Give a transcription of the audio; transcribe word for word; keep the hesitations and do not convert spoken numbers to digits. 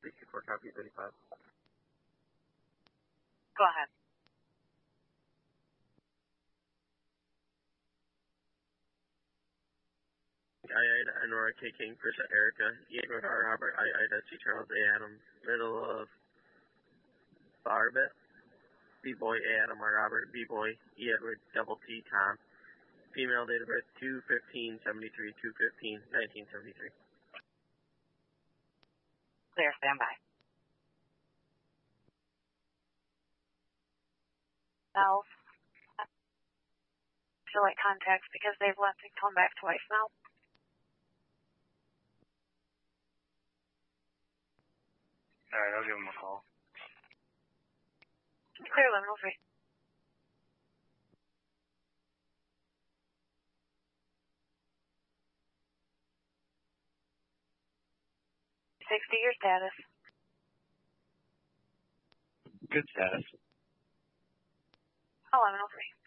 sixty-four, copy thirty-five. Go ahead. I Ida, Nora K. King, Krista Erica, E. Edward R. Robert, I Ida, C. Charles A. Adam, middle of Barbet, B. Boy A. Adam R. Robert, B. Boy E. Edward, double T. Tom, female, date of birth two fifteen seventy-three, two fifteen nineteen seventy-three. Clear, stand by. Now, select contacts because they've left and come back twice now. All right, I'll give him a call. Clear, lemon free. sixty, your status. Good status. Oh, lemon free.